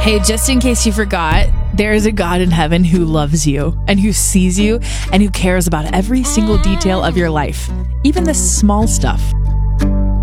Hey, just in case you forgot, there is a God in heaven who loves you and who sees you and who cares about every single detail of your life, even the small stuff.